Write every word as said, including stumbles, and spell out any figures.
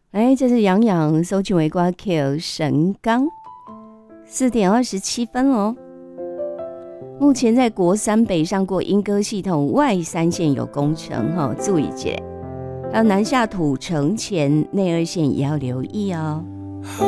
哎，这是杨洋搜集为瓜 Q 神冈，四点二十七分哦。目前在国三北上过莺歌系统外三线有工程哈，注意一下。还有南下土城前内二线也要留意哦。